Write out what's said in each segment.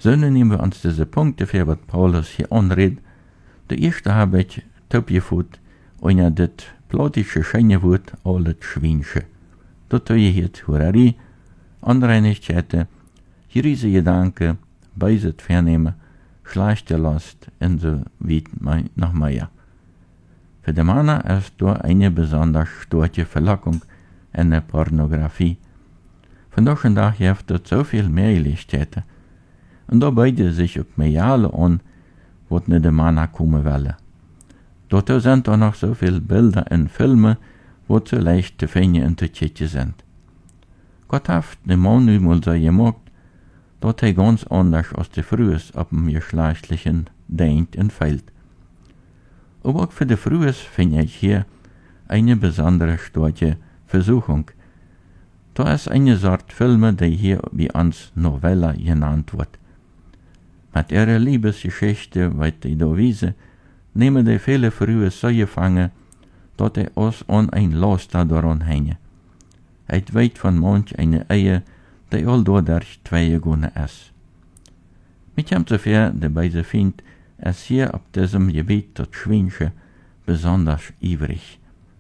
So nehmen wir uns diese Punkte für, was Paulus hier anredet. Der erste habe ich topgeführt, und das plotische Scheinewort, alles Schwinsche. Dort tue ich jetzt Hurari, Unreinigkeiten, riesige Gedanken, beiset vernehmen, schlechte Last und so wie noch mehr. Für die Männer ist da eine besonders starke Verlockung in der Pornografie. Von Tag und Tag gibt es so viel Möglichkeiten. Und da beide sich auf Mediale an, wo nicht die Männer kommen wollen. Dort sind auch noch so viele Bilder und Filme, wo zu leicht zu finden und zu kicken sind. Gott hat den Mann nun mal so gemacht, dass er ganz anders als die Frühes auf dem geschlechtlichen denkt und fällt. Aber auch für die Frühes finde ich hier eine besondere starke Versuchung. Da ist eine Sorte Filme, die hier bei uns Novella genannt wird. Mit ihrer Liebesgeschichte, was die da wiese, nehmen die viele Frühe so gefangen, dass die uns an ein Laster daran hängen. Het weet von manch eine Ehe, die all dadurch zwei gegangen ist. Mit dem zuvor dabei se findet, ist hier auf diesem Gebiet das Schwinsche besonders ivrig.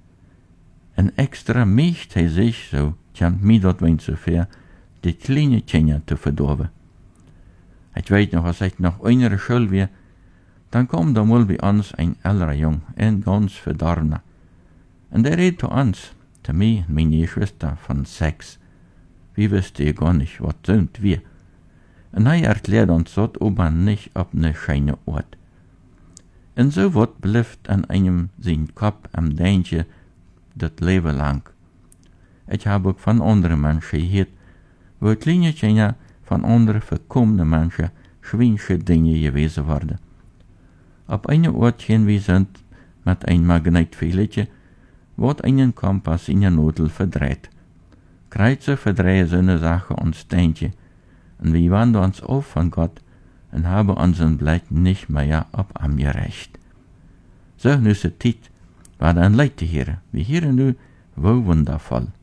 Ein extra mischt hij sich, so kommt mir dort wein zuvor, die kleine Kinder zu verdorben. Ich weiß noch, als ich noch einer Schule war, dann kam da mal bei uns ein älterer Jung, ein ganz verdorbener. Und der redet zu uns, zu mir und meine Schwester, von Sex. Wir wüssten ja gar nicht, was sind wir. Und er erklärt uns das aber nicht auf ne scheine Ort. Und so wird bleibt an einem sein Kopf am Denken das Leben lang. Ich habe auch von anderen Menschen gehört, wo kleine Kinder von anderen verkommenen Menschen schwinsche Dinge gewesen waren. Auf einem Ort hin wir sind mit einem Magnetfehletje, wird einen Kompass in der Nadel verdreht. Kreuze verdrehen so eine Sache uns Denken, und wir wandern uns auf von Gott und haben unseren Blick nicht mehr auf am gerecht. So nüsse Tit war dann Leute hier, wie hier nu, wo wundervoll.